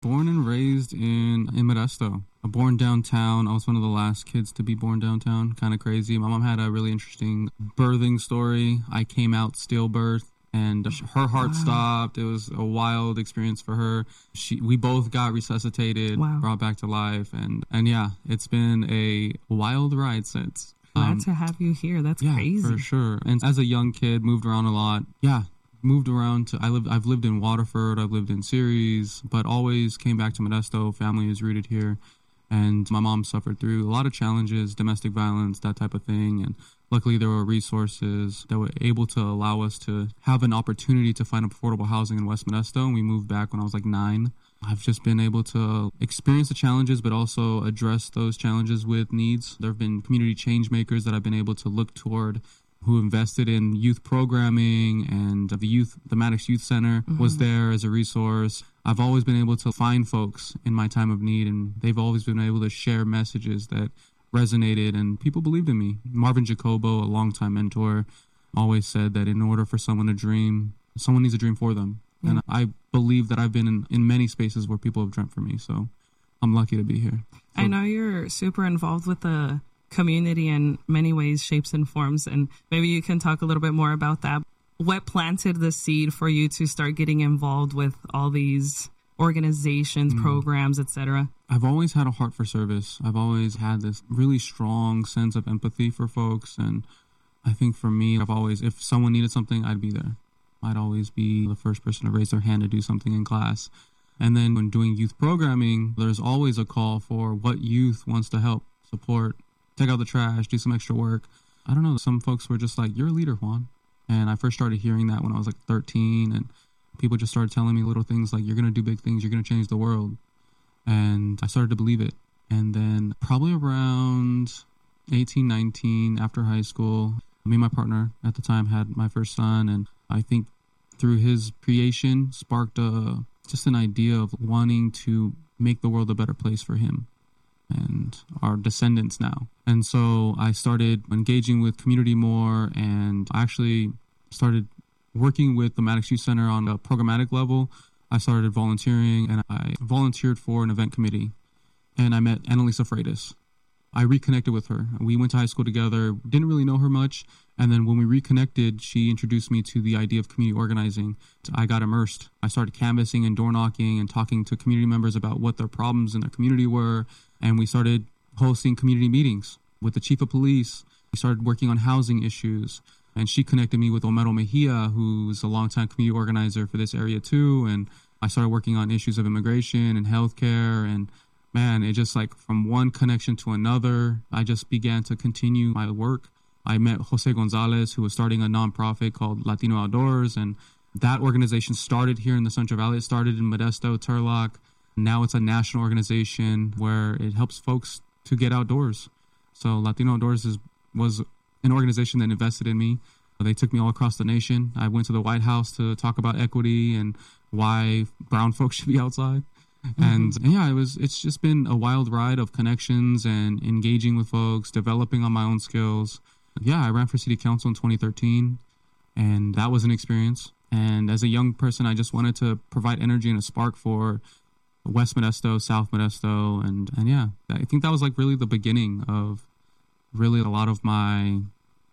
Born and raised in Modesto. Born downtown. I was one of the last kids to be born downtown. Kind of crazy. My mom had a really interesting birthing story. I came out stillbirth, and her heart stopped. It was a wild experience for her. We both got resuscitated, brought back to life, and yeah, it's been a wild ride since. Glad to have you here. That's crazy. For sure. And as a young kid, moved around a lot. Yeah. Moved around I've lived in Waterford, I've lived in Ceres, but always came back to Modesto. Family is rooted here. And my mom suffered through a lot of challenges, domestic violence, that type of thing. And luckily there were resources that were able to allow us to have an opportunity to find affordable housing in West Modesto. And we moved back when I was like 9. I've just been able to experience the challenges, but also address those challenges with needs. There have been community change makers that I've been able to look toward, who invested in youth programming, and the Maddox Youth Center was there as a resource. I've always been able to find folks in my time of need, and they've always been able to share messages that resonated, and people believed in me. Marvin Jacobo, a longtime mentor, always said that in order for someone to dream, someone needs to dream for them. Yeah. And I believe that I've been in many spaces where people have dreamt for me, so I'm lucky to be here. I know you're super involved with the community in many ways, shapes, and forms, and maybe you can talk a little bit more about that. What planted the seed for you to start getting involved with all these organizations, programs, etc.? I've always had a heart for service. I've always had this really strong sense of empathy for folks, and I think for me, if someone needed something, I'd be there. I'd always be the first person to raise their hand to do something in class. And then when doing youth programming, there's always a call for what youth wants to help, support, take out the trash, do some extra work. I don't know. Some folks were just like, you're a leader, Juan. And I first started hearing that when I was like 13. And people just started telling me little things like, you're going to do big things. You're going to change the world. And I started to believe it. And then probably around 18, 19, after high school, me and my partner at the time had my first son. And I think through his creation sparked just an idea of wanting to make the world a better place for him and our descendants now. And so I started engaging with community more, and I actually started working with the Maddox Youth Center on a programmatic level. I started volunteering, and I volunteered for an event committee, and I met Annalisa Freitas. I reconnected with her. We went to high school together, didn't really know her much, and then when we reconnected, she introduced me to the idea of community organizing. I got immersed. I started canvassing and door knocking and talking to community members about what their problems in their community were. And we started hosting community meetings with the chief of police. We started working on housing issues. And she connected me with Omero Mejia, who's a longtime community organizer for this area too. And I started working on issues of immigration and healthcare. And man, it just like from one connection to another, I just began to continue my work. I met Jose Gonzalez, who was starting a nonprofit called Latino Outdoors. And that organization started here in the Central Valley. It started in Modesto, Turlock. Now it's a national organization where it helps folks to get outdoors. So Latino Outdoors was an organization that invested in me. They took me all across the nation. I went to the White House to talk about equity and why brown folks should be outside. And yeah, it's just been a wild ride of connections and engaging with folks, developing on my own skills. Yeah, I ran for city council in 2013, and that was an experience. And as a young person, I just wanted to provide energy and a spark for West Modesto, South Modesto, and yeah, I think that was like really the beginning of really a lot of my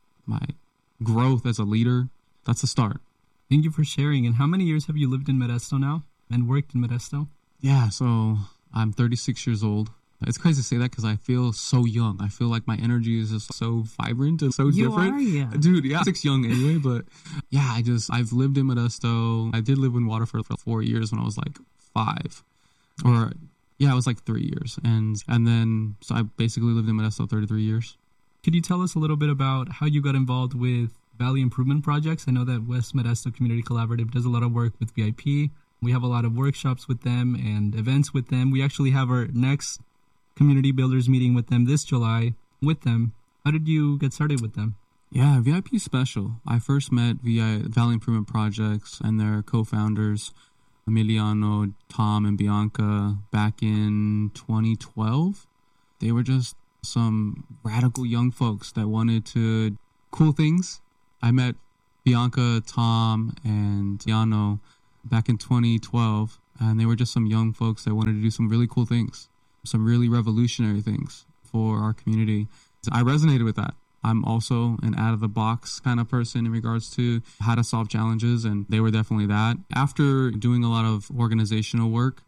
growth as a leader. That's the start. Thank you for sharing. And how many years have you lived in Modesto now and worked in Modesto? Yeah, so I'm 36 years old. It's crazy to say that because I feel so young. I feel like my energy is just so vibrant and so different. You are, yeah. Dude, yeah. 6 young anyway, but yeah, I've lived in Modesto. I did live in Waterford for 4 years when I was like 5. Or, yeah, it was like 3 years. And then, so I basically lived in Modesto 33 years. Could you tell us a little bit about how you got involved with Valley Improvement Projects? I know that West Modesto Community Collaborative does a lot of work with VIP. We have a lot of workshops with them and events with them. We actually have our next community builders meeting with them this July with them. How did you get started with them? Yeah, VIP is special. I first met Valley Improvement Projects and their co-founders, Emiliano, Tom, and Bianca, back in 2012. They were just some radical young folks that wanted to cool things. I met Bianca, Tom, and Emiliano back in 2012 And they were just some young folks that wanted to do some really cool things, some really revolutionary things for our community. So I resonated with that. I'm also an out-of-the-box kind of person in regards to how to solve challenges, and they were definitely that. After doing a lot of organizational work,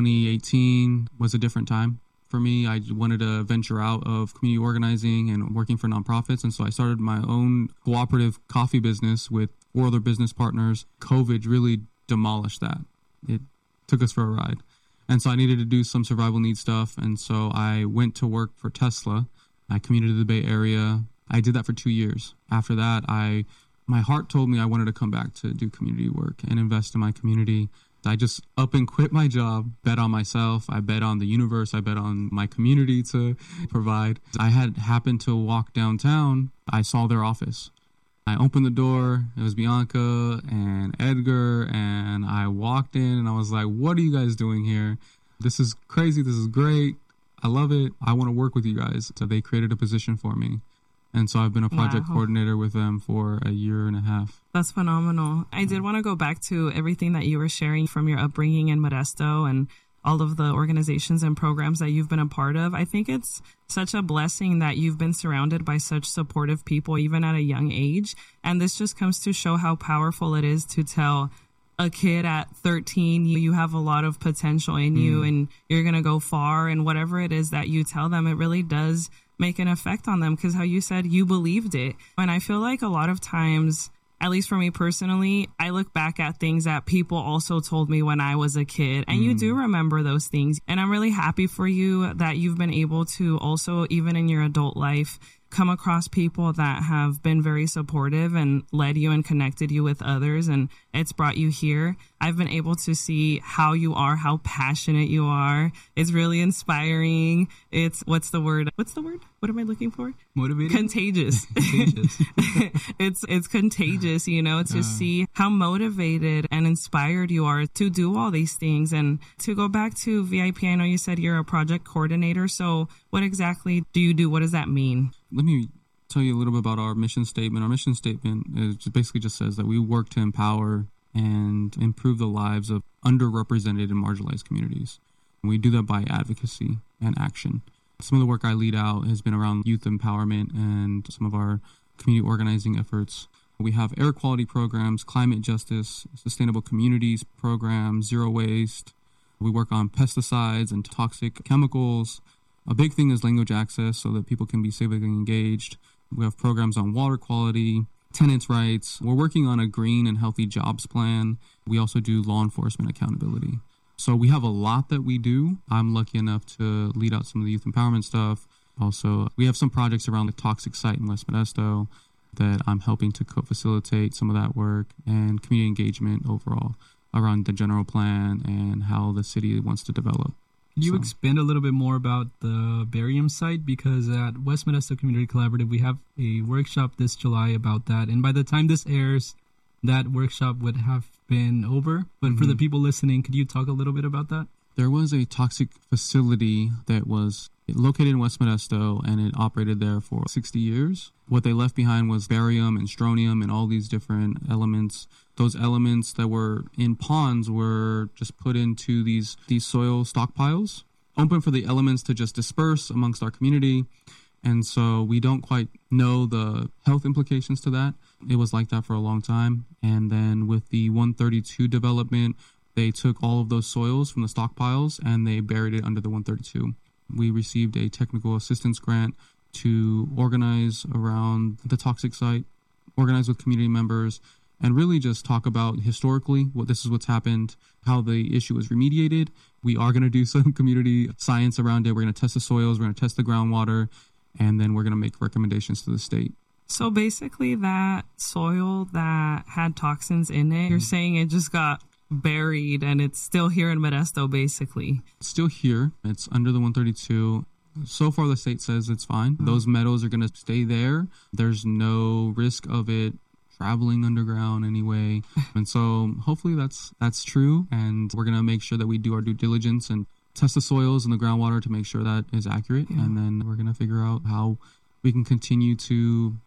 2018 was a different time for me. I wanted to venture out of community organizing and working for nonprofits, and so I started my own cooperative coffee business with 4 other business partners. COVID really demolished that. It took us for a ride. And so I needed to do some survival needs stuff, and so I went to work for Tesla. I commuted to the Bay Area. I did that for 2 years. After that, my heart told me I wanted to come back to do community work and invest in my community. I just up and quit my job, bet on myself. I bet on the universe. I bet on my community to provide. I had happened to walk downtown. I saw their office. I opened the door. It was Bianca and Edgar. And I walked in and I was like, what are you guys doing here? This is crazy. This is great. I love it. I want to work with you guys. So they created a position for me. And so I've been a project coordinator with them for a year and a half. That's phenomenal. I did want to go back to everything that you were sharing from your upbringing in Modesto and all of the organizations and programs that you've been a part of. I think it's such a blessing that you've been surrounded by such supportive people, even at a young age. And this just comes to show how powerful it is to tell a kid at 13, you have a lot of potential in you and you're going to go far. And whatever it is that you tell them, it really does make an effect on them, because how you said you believed it. And I feel like a lot of times, at least for me personally, I look back at things that people also told me when I was a kid, and you do remember those things. And I'm really happy for you that you've been able to also, even in your adult life, come across people that have been very supportive and led you and connected you with others, and it's brought you here. I've been able to see how you are, how passionate you are. It's really inspiring. It's, what's the word? What am I looking for? Motivating? Contagious. It's contagious, to see how motivated and inspired you are to do all these things. And to go back to VIP, I know you said you're a project coordinator. So what exactly do you do? What does that mean? Let me tell you a little bit about our mission statement. Our mission statement basically just says that we work to empower and improve the lives of underrepresented and marginalized communities. And we do that by advocacy and action. Some of the work I lead out has been around youth empowerment and some of our community organizing efforts. We have air quality programs, climate justice, sustainable communities programs, zero waste. We work on pesticides and toxic chemicals. A big thing is language access so that people can be civically engaged. We have programs on water quality, tenants' rights. We're working on a green and healthy jobs plan. We also do law enforcement accountability. So we have a lot that we do. I'm lucky enough to lead out some of the youth empowerment stuff. Also, we have some projects around the toxic site in West Modesto that I'm helping to co-facilitate some of that work, and community engagement overall around the general plan and how the city wants to develop. Can you expand a little bit more about the barium site? Because at West Modesto Community Collaborative, we have a workshop this July about that. And by the time this airs, that workshop would have been over. But for the people listening, could you talk a little bit about that? There was a toxic facility that was located in West Modesto, and it operated there for 60 years. What they left behind was barium and strontium and all these different elements. Those elements that were in ponds were just put into these soil stockpiles, open for the elements to just disperse amongst our community. And so we don't quite know the health implications to that. It was like that for a long time. And then with the 132 development, they took all of those soils from the stockpiles and they buried it under the 132. We received a technical assistance grant to organize around the toxic site, organize with community members, and really just talk about historically what's happened, how the issue was remediated. We are going to do some community science around it. We're going to test the soils, we're going to test the groundwater, and then we're going to make recommendations to the state. So basically that soil that had toxins in it, you're saying it just got buried and it's still here in Modesto, basically. It's still here. It's under the 132. So far, the state says it's fine. Those metals are going to stay there. There's no risk of it traveling underground anyway. And so hopefully that's true. And we're going to make sure that we do our due diligence and test the soils and the groundwater to make sure that is accurate. Yeah. And then we're going to figure out how we can continue to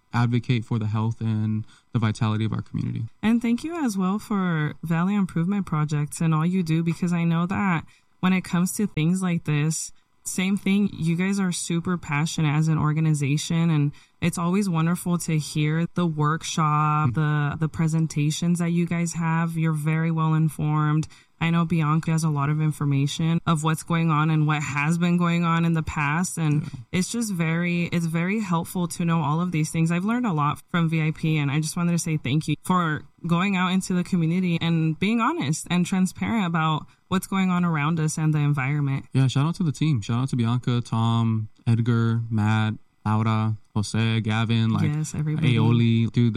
advocate for the health and the vitality of our community. And thank you as well for Valley Improvement Projects and all you do, because I know that when it comes to things like this, same thing, you guys are super passionate as an organization, and it's always wonderful to hear the workshop, the presentations that you guys have. You're very well informed. I know Bianca has a lot of information of what's going on and what has been going on in the past. And it's just it's very helpful to know all of these things. I've learned a lot from VIP, and I just wanted to say thank you for going out into the community and being honest and transparent about what's going on around us and the environment. Yeah, shout out to the team. Shout out to Bianca, Tom, Edgar, Matt, Laura, Jose, Gavin, yes, everybody. Aioli. Dude,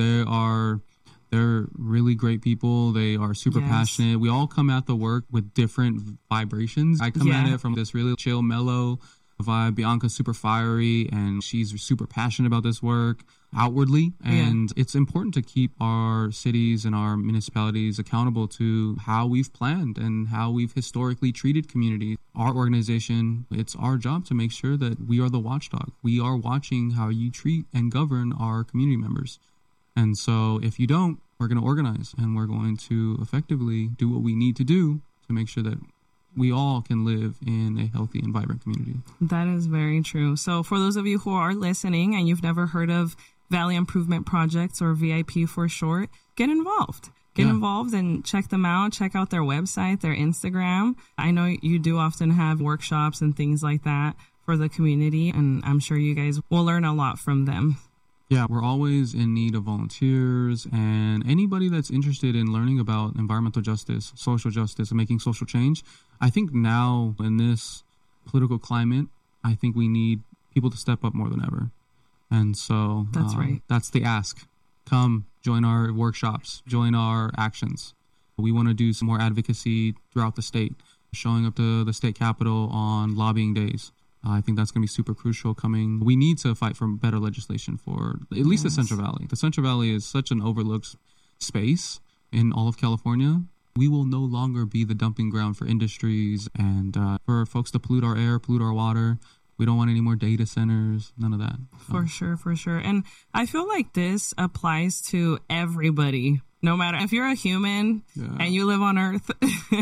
they're really great people. They are super passionate. We all come at the work with different vibrations. I come at it from this really chill, mellow vibe. Bianca's super fiery, and she's super passionate about this work outwardly. And it's important to keep our cities and our municipalities accountable to how we've planned and how we've historically treated communities. Our organization, it's our job to make sure that we are the watchdog. We are watching how you treat and govern our community members. And so if you don't, we're going to organize, and we're going to effectively do what we need to do to make sure that we all can live in a healthy and vibrant community. That is very true. So for those of you who are listening and you've never heard of Valley Improvement Projects, or VIP for short, get involved. Get involved and check them out. Check out their website, their Instagram. I know you do often have workshops and things like that for the community, and I'm sure you guys will learn a lot from them. Yeah, we're always in need of volunteers and anybody that's interested in learning about environmental justice, social justice, and making social change. I think now in this political climate, I think we need people to step up more than ever. And so that's right. That's the ask. Come join our workshops, join our actions. We want to do some more advocacy throughout the state, showing up to the state capitol on lobbying days. I think that's going to be super crucial coming. We need to fight for better legislation for at least the Central Valley. The Central Valley is such an overlooked space in all of California. We will no longer be the dumping ground for industries and for folks to pollute our air, pollute our water. We don't want any more data centers, none of that. So. For sure. And I feel like this applies to everybody. No matter if you're a human and you live on Earth,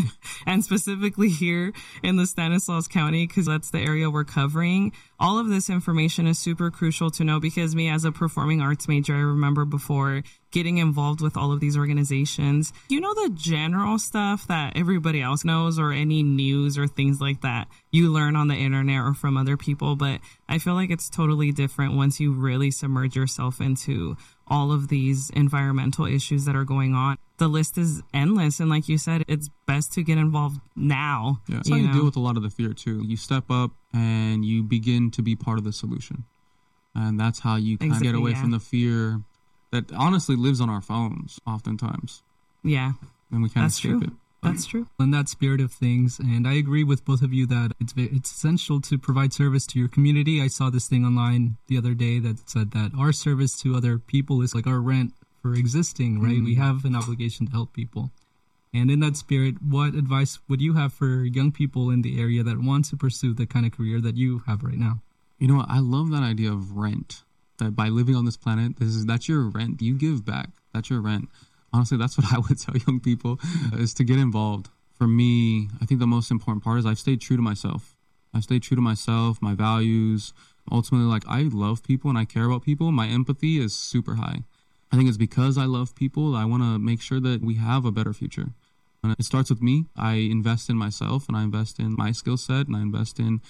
and specifically here in the Stanislaus County, because that's the area we're covering, all of this information is super crucial to know, because me as a performing arts major, I remember before getting involved with all of these organizations. You know, the general stuff that everybody else knows, or any news or things like that you learn on the internet or from other people. But I feel like it's totally different once you really submerge yourself into all of these environmental issues that are going on. The list is endless. And like you said, it's best to get involved now. Yeah, that's how you deal with a lot of the fear too. You step up and you begin to be part of the solution. And that's how you kind of get away from the fear that honestly lives on our phones oftentimes. Yeah. And we can't escape it. That's true. In that spirit of things, and I agree with both of you that it's essential to provide service to your community. I saw this thing online the other day that said that our service to other people is like our rent for existing, right? We have an obligation to help people. And in that spirit, what advice would you have for young people in the area that want to pursue the kind of career that you have right now? You know what? I love that idea of rent. That by living on this planet, that's your rent. You give back. That's your rent. Honestly, that's what I would tell young people, is to get involved. For me, I think the most important part is I've stayed true to myself. I've stayed true to myself, my values. Ultimately, like, I love people and I care about people. My empathy is super high. I think it's because I love people. I want to make sure that we have a better future. And it starts with me. I invest in myself, and I invest in my skill set, and I invest in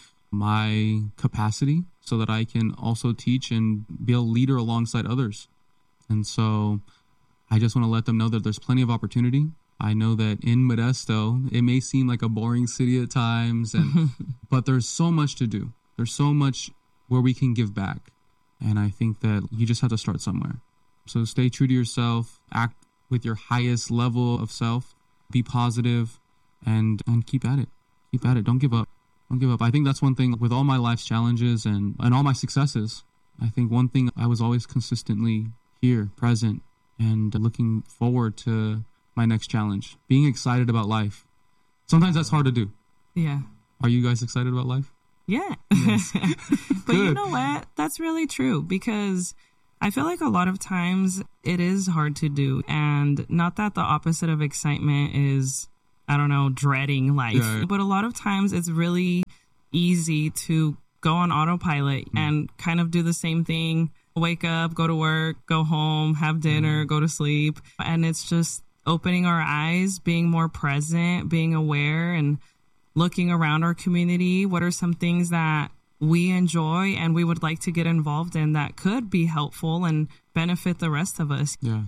my capacity so that I can also teach and be a leader alongside others. And so I just want to let them know that there's plenty of opportunity. I know that in Modesto, it may seem like a boring city at times, but there's so much to do. There's so much where we can give back. And I think that you just have to start somewhere. So stay true to yourself, act with your highest level of self, be positive, and keep at it. Keep at it. Don't give up. Don't give up. I think that's one thing with all my life's challenges and all my successes. I think one thing, I was always consistently here, present, and looking forward to my next challenge, being excited about life. Sometimes that's hard to do. Yeah. Are you guys excited about life? Yeah. Yes. But you know what? That's really true, because I feel like a lot of times it is hard to do. And not that the opposite of excitement is, I don't know, dreading life. Yeah. But a lot of times it's really easy to go on autopilot and kind of do the same thing. Wake up, go to work, go home, have dinner, go to sleep. And it's just opening our eyes, being more present, being aware, and looking around our community. What are some things that we enjoy and we would like to get involved in that could be helpful and benefit the rest of us? Yeah,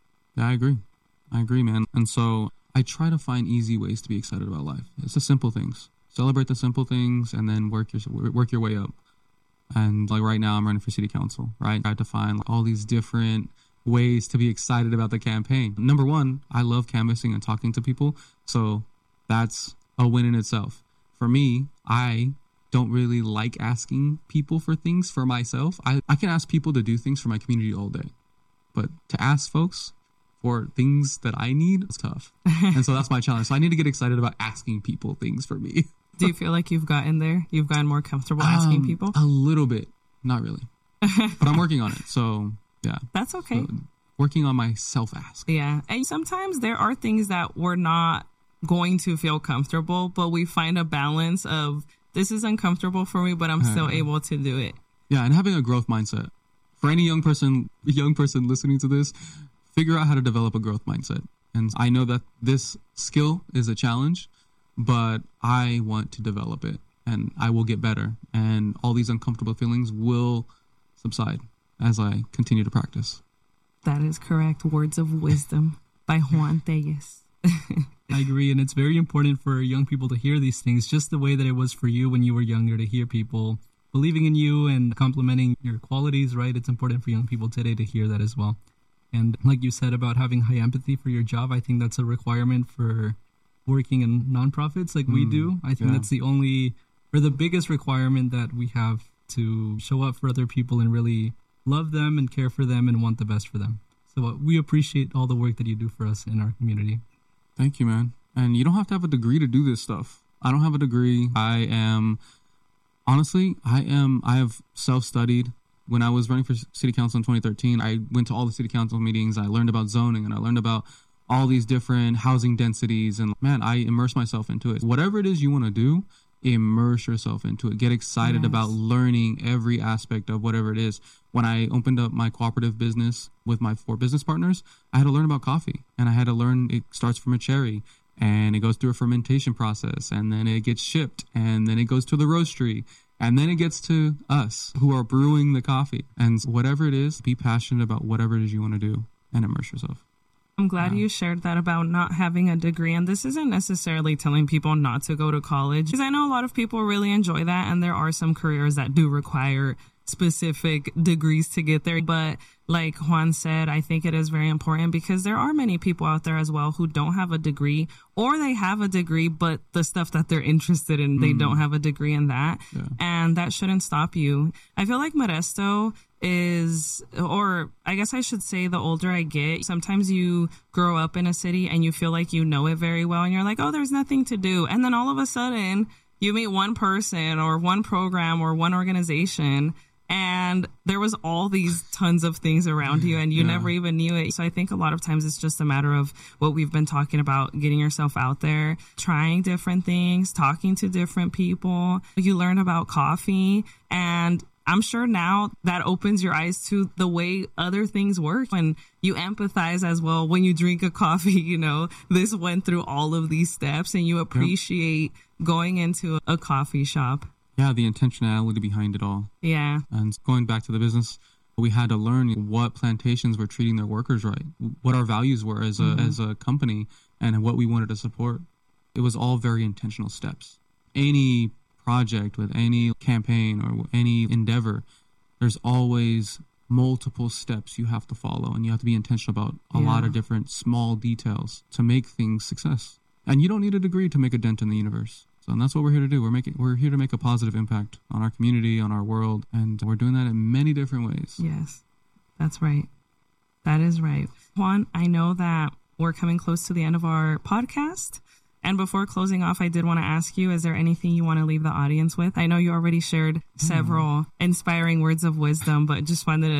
I agree, man. And so I try to find easy ways to be excited about life. It's the simple things. Celebrate the simple things and then work your way up. And like right now I'm running for city council, right? I had to find all these different ways to be excited about the campaign. Number one, I love canvassing and talking to people. So that's a win in itself. For me, I don't really like asking people for things for myself. I can ask people to do things for my community all day. But to ask folks for things that I need is tough. And so that's my challenge. So I need to get excited about asking people things for me. Do you feel like you've gotten there? You've gotten more comfortable asking people? A little bit. Not really. But I'm working on it. So, yeah. That's okay. So, working on my self-ask. Yeah. And sometimes there are things that we're not going to feel comfortable, but we find a balance of this is uncomfortable for me, but I'm still able to do it. Yeah. And having a growth mindset. For any young person listening to this, figure out how to develop a growth mindset. And I know that this skill is a challenge, but I want to develop it and I will get better. And all these uncomfortable feelings will subside as I continue to practice. That is correct. Words of wisdom by Juan Tellez. I agree. And it's very important for young people to hear these things, just the way that it was for you when you were younger, to hear people believing in you and complimenting your qualities, right? It's important for young people today to hear that as well. And like you said about having high empathy for your job, I think that's a requirement for working in nonprofits like we do. I think that's the only or the biggest requirement that we have to show up for other people and really love them and care for them and want the best for them. So we appreciate all the work that you do for us in our community. Thank you, man. And you don't have to have a degree to do this stuff. I don't have a degree. I have self-studied. When I was running for city council in 2013, I went to all the city council meetings. I learned about zoning and I learned about all these different housing densities. And man, I immersed myself into it. Whatever it is you want to do, immerse yourself into it. Get excited about learning every aspect of whatever it is. When I opened up my cooperative business with my 4 business partners, I had to learn about coffee. And I had to learn it starts from a cherry and it goes through a fermentation process and then it gets shipped and then it goes to the roastery. And then it gets to us who are brewing the coffee. And whatever it is, be passionate about whatever it is you want to do and immerse yourself. I'm glad you shared that about not having a degree. And this isn't necessarily telling people not to go to college, because I know a lot of people really enjoy that. And there are some careers that do require specific degrees to get there. But like Juan said, I think it is very important because there are many people out there as well who don't have a degree, or they have a degree, but the stuff that they're interested in, they don't have a degree in that. Yeah. And that shouldn't stop you. I feel like Modesto is, or I guess I should say the older I get, sometimes you grow up in a city and you feel like you know it very well and you're like, oh, there's nothing to do. And then all of a sudden you meet one person or one program or one organization and there was all these tons of things around you and you never even knew it. So I think a lot of times it's just a matter of what we've been talking about, getting yourself out there, trying different things, talking to different people. You learn about coffee, and I'm sure now that opens your eyes to the way other things work, and you empathize as well when you drink a coffee. You know, this went through all of these steps and you appreciate going into a coffee shop. Yeah, the intentionality behind it all. Yeah. And going back to the business, we had to learn what plantations were treating their workers right, what our values were as a company, and what we wanted to support. It was all very intentional steps. Any project with any campaign or any endeavor, there's always multiple steps you have to follow, and you have to be intentional about a lot of different small details to make things success. And you don't need a degree to make a dent in the universe. So that's what we're here to do. We're here to make a positive impact on our community, on our world, and we're doing that in many different ways. Yes, that's right. That is right. Juan, I know that we're coming close to the end of our podcast. And before closing off, I did want to ask you, is there anything you want to leave the audience with? I know you already shared several inspiring words of wisdom, but just wanted to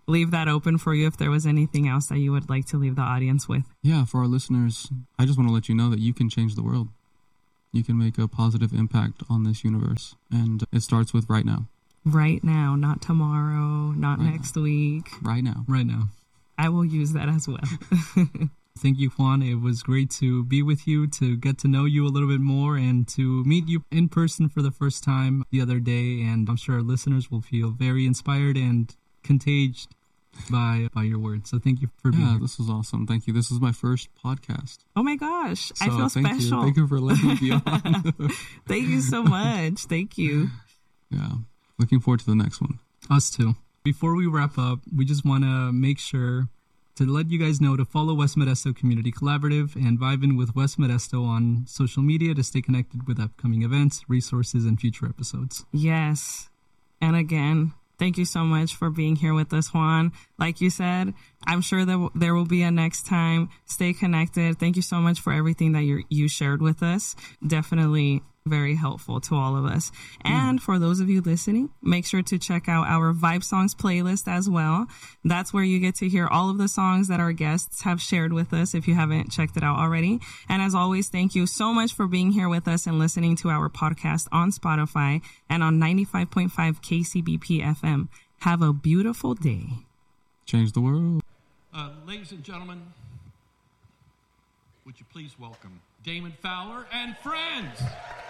leave that open for you if there was anything else that you would like to leave the audience with. Yeah, for our listeners, I just want to let you know that you can change the world. You can make a positive impact on this universe. And it starts with right now. Right now, not tomorrow, not next week. Right now. Right now. I will use that as well. Thank you, Juan. It was great to be with you, to get to know you a little bit more, and to meet you in person for the first time the other day. And I'm sure our listeners will feel very inspired and contagious by your words. So thank you for being here. This was awesome. Thank you. This is my first podcast. Oh my gosh. So I feel special. Thank you for letting me be on. Thank you so much. Thank you. Yeah. Looking forward to the next one. Us too. Before we wrap up, we just want to make sure to let you guys know to follow West Modesto Community Collaborative and vibe in with West Modesto on social media to stay connected with upcoming events, resources, and future episodes. Yes. And again, thank you so much for being here with us, Juan. Like you said, I'm sure that there will be a next time. Stay connected. Thank you so much for everything that you shared with us. Definitely very helpful to all of us. And for those of you listening, make sure to check out our Vibe Songs playlist as well. That's where you get to hear all of the songs that our guests have shared with us if you haven't checked it out already. And as always, thank you so much for being here with us and listening to our podcast on Spotify and on 95.5 KCBP FM. Have a beautiful day. Change the world. Ladies and gentlemen, would you please welcome Damon Fowler and friends?